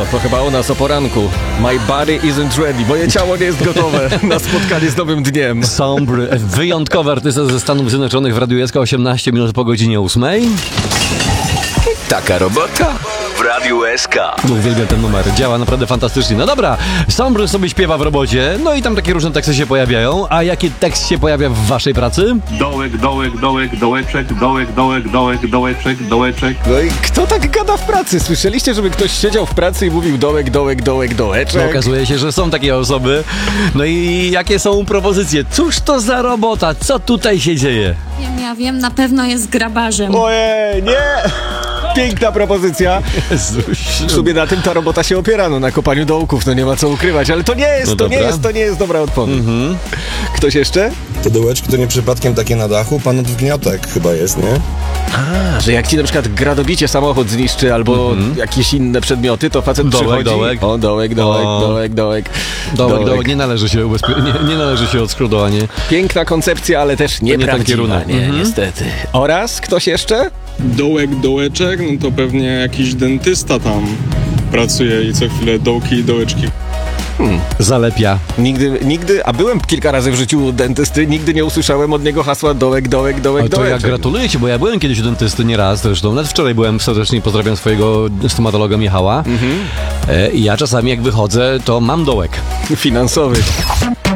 to chyba o nas o poranku. My body isn't ready. Moje ciało nie jest gotowe na spotkanie z nowym dniem. Sombry, wyjątkowy artysta ze Stanów Zjednoczonych w Radiu SK, 18 minut po godzinie 8. Taka robota w Radiu SK. Uwielbiam ten numer, działa naprawdę fantastycznie. No dobra, Sombry sobie śpiewa w robocie, no i tam takie różne teksty się pojawiają. A jaki tekst się pojawia w waszej pracy? Dołek, dołek, dołek, dołeczek, dołek, dołek, dołek, dołeczek, dołeczek. No i kto tak gada w pracy? Słyszeliście, żeby ktoś siedział w pracy i mówił dołek, dołek, dołek, dołeczek? No, okazuje się, że są takie osoby. No i jakie są propozycje? Cóż to za robota? Co tutaj się dzieje? Ja wiem, na pewno jest grabarzem. Ojej, nie! Piękna propozycja. W sumie na tym ta robota się opiera, no na kopaniu dołków, no nie ma co ukrywać, ale to nie jest, No to nie jest dobra odpowiedź. Ktoś jeszcze? Te dołeczki to nie przypadkiem takie na dachu? Pan od wniotek chyba jest, nie? A, że jak ci na przykład gradobicie samochód zniszczy albo jakieś inne przedmioty, to facet Dołek, przychodzi... dołek. O, dołek, dołek, O. dołek, dołek. Dołek, nie należy się nie należy się odskrodowanie. Piękna koncepcja, ale też nie ten nieprawdziwa, kierunek. nie, niestety. Oraz ktoś jeszcze? Dołek, dołeczek, no to pewnie jakiś dentysta tam pracuje i co chwilę dołki i dołeczki. Zalepia. Nigdy, a byłem kilka razy w życiu u dentysty, nigdy nie usłyszałem od niego hasła dołek, dołek, dołek, Ale to dołek. ja gratuluję ci, bo ja byłem kiedyś u dentysty nieraz zresztą. Nawet wczoraj byłem serdecznie, pozdrawiam swojego stomatologa Michała. I ja czasami jak wychodzę, to mam dołek. Finansowy.